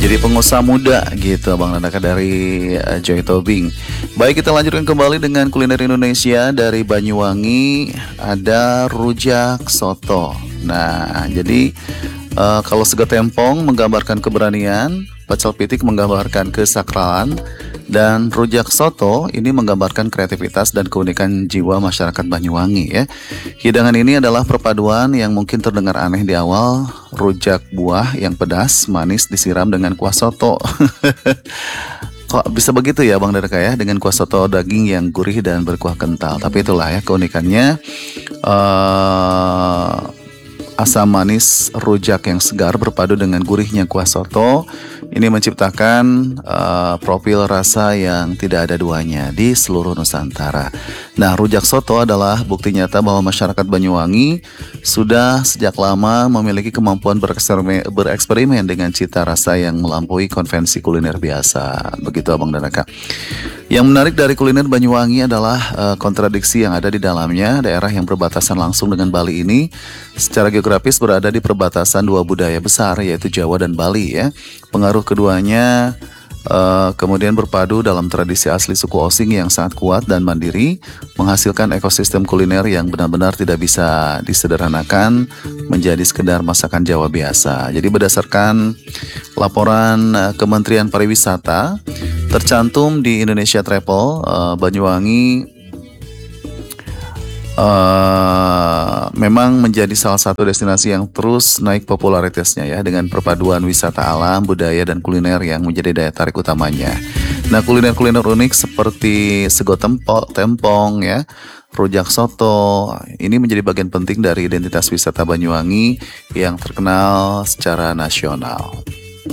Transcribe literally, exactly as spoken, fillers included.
jadi pengusaha muda gitu Bang Nandaka dari uh, Joy Tobing. Baik, kita lanjutkan kembali dengan kuliner Indonesia dari Banyuwangi. Ada rujak soto. Nah, jadi uh, kalau sega tempong menggambarkan keberanian, pecel pitik menggambarkan kesakralan, dan rujak soto ini menggambarkan kreativitas dan keunikan jiwa masyarakat Banyuwangi ya. Hidangan ini adalah perpaduan yang mungkin terdengar aneh di awal, rujak buah yang pedas, manis disiram dengan kuah soto. Kok bisa begitu ya Bang Nandaka ya, dengan kuah soto daging yang gurih dan berkuah kental. Tapi itulah ya keunikannya. Uh, Asam manis rujak yang segar berpadu dengan gurihnya kuah soto ini menciptakan uh, profil rasa yang tidak ada duanya di seluruh Nusantara. Nah, rujak soto adalah bukti nyata bahwa masyarakat Banyuwangi sudah sejak lama memiliki kemampuan bereksperimen, bereksperimen dengan cita rasa yang melampaui konvensi kuliner biasa. Begitu Abang Nandaka. Yang menarik dari kuliner Banyuwangi adalah uh, kontradiksi yang ada di dalamnya. Daerah yang berbatasan langsung dengan Bali ini secara geografis berada di perbatasan dua budaya besar, yaitu Jawa dan Bali ya. Pengaruh keduanya uh, kemudian berpadu dalam tradisi asli suku Osing yang sangat kuat dan mandiri, menghasilkan ekosistem kuliner yang benar-benar tidak bisa disederhanakan menjadi sekedar masakan Jawa biasa. Jadi berdasarkan laporan uh, Kementerian Pariwisata tercantum di Indonesia Travel, uh, Banyuwangi uh, memang menjadi salah satu destinasi yang terus naik popularitasnya ya, dengan perpaduan wisata alam, budaya, dan kuliner yang menjadi daya tarik utamanya. Nah, kuliner-kuliner unik seperti sego tempo, tempong ya, rujak soto ini menjadi bagian penting dari identitas wisata Banyuwangi yang terkenal secara nasional.